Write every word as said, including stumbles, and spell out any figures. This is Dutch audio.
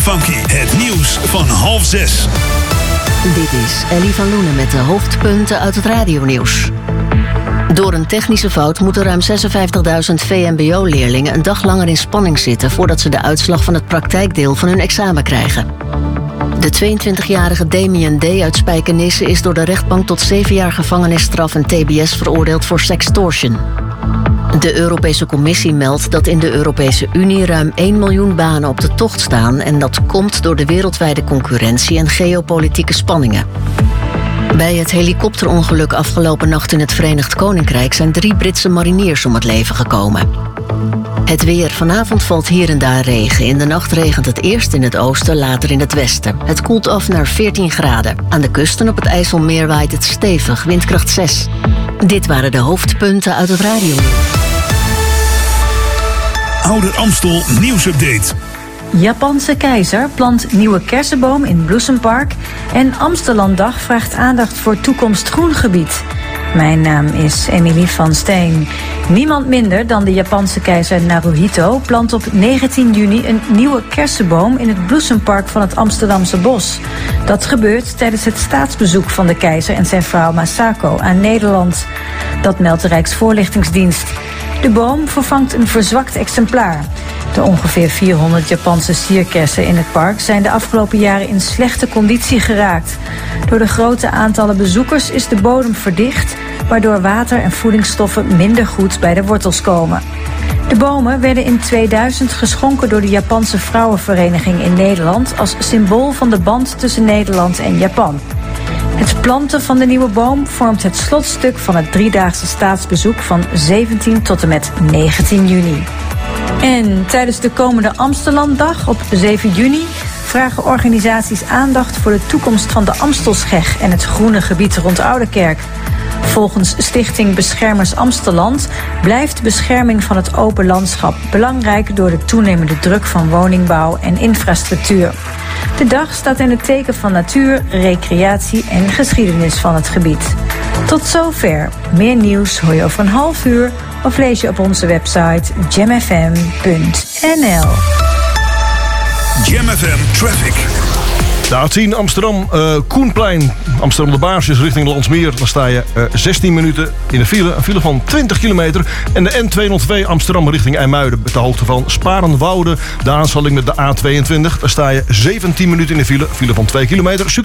Funky, het nieuws van half zes. Dit is Ellie van Loenen met de hoofdpunten uit het radionieuws. Door een technische fout moeten ruim zesenvijftigduizend V M B O-leerlingen een dag langer in spanning zitten voordat ze de uitslag van het praktijkdeel van hun examen krijgen. De tweeëntwintigjarige Damien D. uit Spijkenisse is door de rechtbank tot zeven jaar gevangenisstraf en T B S veroordeeld voor sextortion. De Europese Commissie meldt dat in de Europese Unie ruim één miljoen banen op de tocht staan en dat komt door de wereldwijde concurrentie en geopolitieke spanningen. Bij het helikopterongeluk afgelopen nacht in het Verenigd Koninkrijk zijn drie Britse mariniers om het leven gekomen. Het weer. Vanavond valt hier en daar regen. In de nacht regent het eerst in het oosten, later in het westen. Het koelt af naar veertien graden. Aan de kusten op het IJsselmeer waait het stevig, windkracht zes. Dit waren de hoofdpunten uit het radio. Ouder Amstel nieuwsupdate. Japanse keizer plant nieuwe kersenboom in Bloesempark en Amstelanddag vraagt aandacht voor toekomst groengebied. Mijn naam is Emilie van Steen. Niemand minder dan de Japanse keizer Naruhito plant op negentien juni een nieuwe kersenboom in het Bloesempark van het Amsterdamse Bos. Dat gebeurt tijdens het staatsbezoek van de keizer en zijn vrouw Masako aan Nederland. Dat meldt de Rijksvoorlichtingsdienst. De boom vervangt een verzwakt exemplaar. De ongeveer vierhonderd Japanse sierkersen in het park zijn de afgelopen jaren in slechte conditie geraakt. Door de grote aantallen bezoekers is de bodem verdicht, waardoor water en voedingsstoffen minder goed bij de wortels komen. De bomen werden in tweeduizend geschonken door de Japanse Vrouwenvereniging in Nederland als symbool van de band tussen Nederland en Japan. Het planten van de nieuwe boom vormt het slotstuk van het driedaagse staatsbezoek van zeventien tot en met negentien juni. En tijdens de komende Amstelanddag op zeven juni vragen organisaties aandacht voor de toekomst van de Amstelscheg en het groene gebied rond Oudekerk. Volgens Stichting Beschermers Amstelland blijft bescherming van het open landschap belangrijk door de toenemende druk van woningbouw en infrastructuur. De dag staat in het teken van natuur, recreatie en geschiedenis van het gebied. Tot zover. Meer nieuws hoor je over een half uur of lees je op onze website jam f m punt n l. Jam F M Traffic. De A tien Amsterdam, uh, Koenplein, Amsterdam de Baarsjes richting Landsmeer. Dan sta je uh, zestien minuten in de file, een file van twintig kilometer. En de N tweehonderdtwee Amsterdam richting IJmuiden, met de hoogte van Sparenwoude. De aansluiting met de A tweeëntwintig, daar sta je zeventien minuten in de file, file van twee kilometer. Succes!